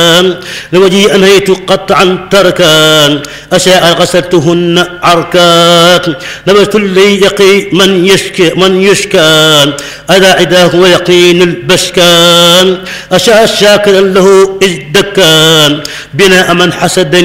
لوجهي أنهيت قطعا تركان أشاء غسلتهن عركان لبست لي يقي من يشكى أذى عداه ويقين البشكان أشاء شاكرا له إذ دكان بناء من حسدني